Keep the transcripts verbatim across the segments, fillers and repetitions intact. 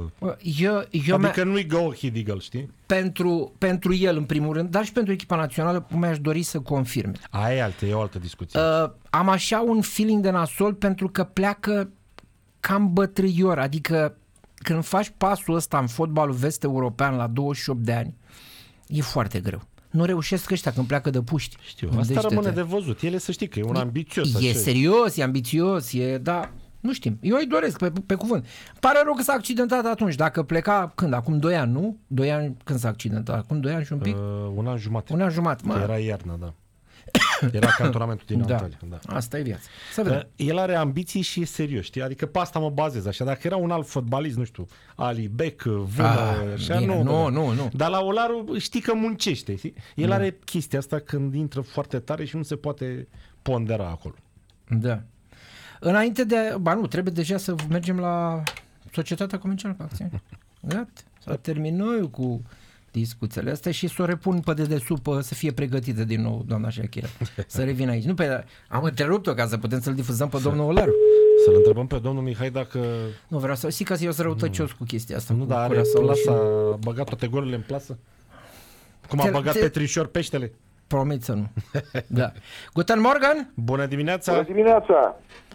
Eu, eu adică nu-i go hit eagle, știi? Pentru, pentru el, în primul rând, dar și pentru echipa națională, mi-aș dori să confirme. Aia e altă, e o altă discuție. Uh, am așa un feeling de nasol pentru că pleacă cam bătrâior, adică când faci pasul ăsta în fotbalul vest-european la douăzeci și opt de ani, e foarte greu. Nu reușesc ăștia când pleacă de puști. Știu, asta rămâne de văzut. Ele să știi că e un ambițios. E așa. serios, e ambițios, e, da, nu știm. Eu îi doresc pe, pe cuvânt. Pare rău că s-a accidentat atunci. Dacă pleca, când? Acum doi ani, nu? doi ani, când s-a accidentat? Acum doi ani și un pic? Uh, un an jumate. Un an jumate, mă. Era iarna, da. Era cantonamentul din da. Antalya. Da. Asta e viața. Să vedem. El are ambiții și e serios, știi? Adică pe asta mă bazez așa. Dacă era un alt fotbalist, nu știu, Ali Bec, Vână, ah, așa, bine, nu, nu, nu, nu. Dar la Olaru știi că muncește, știi? El da. are chestia asta când intră foarte tare și nu se poate pondera acolo. Da. Înainte de... Ba nu, trebuie deja să mergem la Societatea Comercială cu Acțiuni. Gata. S-a terminat cu discuțiile astea și să o repun pe dedesubă să fie pregătită din nou, doamna Shakira. Să revin aici. Nu, pe, am întrerupt-o ca să putem să-l difuzăm pe domnul Olaru. Să-l întrebăm pe domnul Mihai dacă... Nu, vreau să... Știi că eu sunt răutăcios cu chestia asta. Nu, cu dar are plasa, a băgat toate golurile în plasă? Cum a te, băgat te... Petrișor peștele? Promit să nu. Da. Guten Morgen! Bună dimineața! Bună dimineața!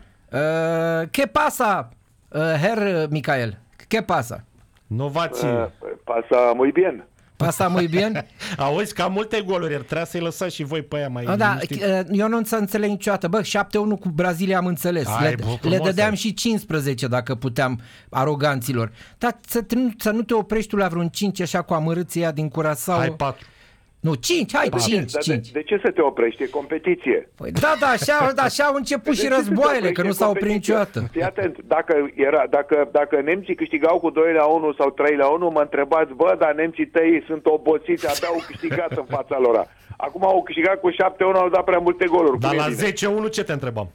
Uh, ce pasa, uh, Herr Michael? Ce pasa? Novații. Uh, pasa muy bien. Pasa muy bien? Auzi, că am multe goluri, iar trebuia să-i lăsați și voi pe aia mai... Da, eu nu înțeleg niciodată. Bă, șapte unu cu Brazilia am înțeles. Ai, le, bă, le dădeam și cincisprezece dacă puteam, aroganților. Dar să, să nu te oprești tu la vreun cinci așa cu amărâția din Curaçao. Hai patru. Nu, cinci, hai, da. cinci, de, cinci. De, de ce să te oprești? E competiție. Păi da, da, așa, da, așa au început de și războaiele, că nu s-au oprit niciodată. Fii atent, dacă, era, dacă, dacă nemții câștigau cu doi la unu sau trei la unu, mă întrebați, bă, dar nemții tăi sunt obosiți, abia au câștigat în fața lor. Acum au câștigat cu șapte unu, au dat prea multe goluri. Dar la zece unu ce te întrebam?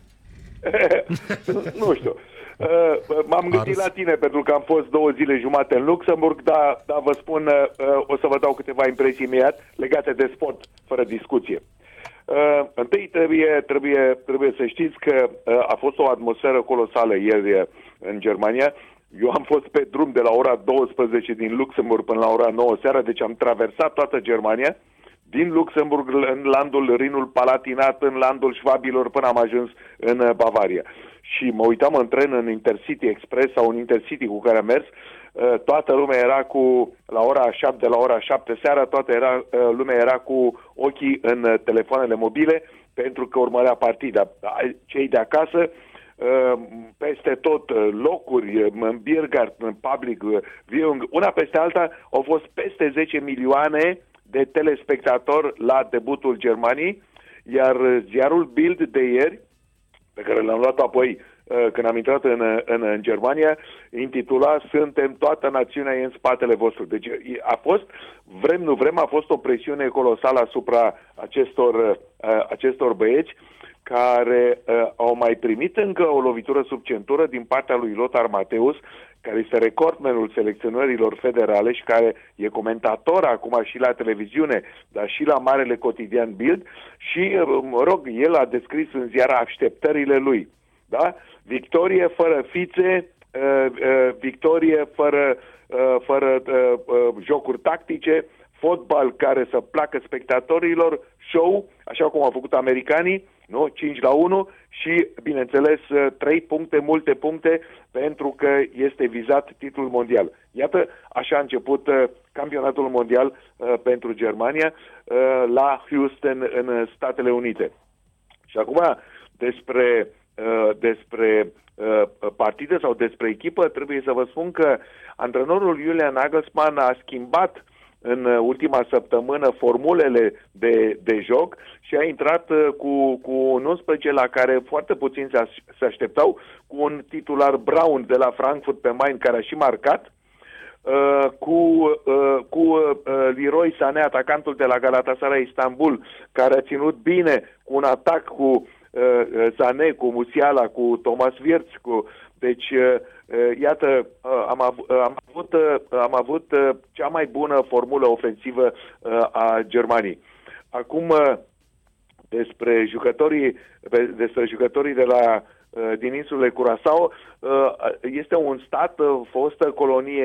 Nu știu. Uh, m-am gândit Ars. la tine pentru că am fost două zile jumate în Luxemburg, dar, dar vă spun, uh, o să vă dau câteva impresii imediat legate de sport, fără discuție. Uh, întâi trebuie, trebuie, trebuie să știți că uh, a fost o atmosferă colosală ieri în Germania. Eu am fost pe drum de la ora douăsprezece din Luxemburg până la ora nouă seara, deci am traversat toată Germania, din Luxemburg în landul Rinul Palatinat, în landul Șvabilor, până am ajuns în Bavaria. Și mă uitam în tren, în Intercity Express sau în Intercity cu care am mers, toată lumea era cu, la ora șapte, la ora șapte seara, toată era, lumea era cu ochii în telefoanele mobile pentru că urmărea partida. Cei de acasă, peste tot, locuri, în Biergarten, în public viewing, una peste alta, au fost peste zece milioane de telespectatori la debutul Germaniei, iar ziarul Bild de ieri, pe care l-am luat apoi când am intrat în, în, în Germania, intitula "Suntem toată națiunea în spatele vostru". Deci a fost, vrem nu vrem, a fost o presiune colosală asupra acestor, acestor băieți care au mai primit încă o lovitură sub centură din partea lui Lothar Matthäus, care este recordmenul selecționărilor federale și care e comentator acum și la televiziune, dar și la marele cotidian Bild și, mă rog, el a descris în ziar așteptările lui. Da? Victorie fără fițe, uh, uh, victorie fără, uh, fără uh, uh, jocuri tactice, fotbal care să placă spectatorilor, show, așa cum au făcut americanii, nu? cinci la unu și, bineînțeles, trei puncte, multe puncte, pentru că este vizat titlul mondial. Iată, așa a început uh, campionatul mondial uh, pentru Germania uh, la Houston, în Statele Unite. Și acum, despre, uh, despre uh, partide sau despre echipă, trebuie să vă spun că antrenorul Julian Nagelsmann a schimbat în ultima săptămână formulele de, de joc și a intrat cu, cu un unsprezece la care foarte puțin se, se așteptau, cu un titular Braun de la Frankfurt pe Main, care a și marcat, uh, cu, uh, cu uh, Leroy Sané, atacantul de la Galatasaray Istanbul, care a ținut bine cu un atac cu uh, Sané, cu Musiala, cu Thomas Wirtz, cu... Deci, iată, am, av- am avut, am avut cea mai bună formulă ofensivă a Germaniei. Acum, despre jucătorii, despre jucătorii de la, din insulele Curaçao, este un stat, fostă colonie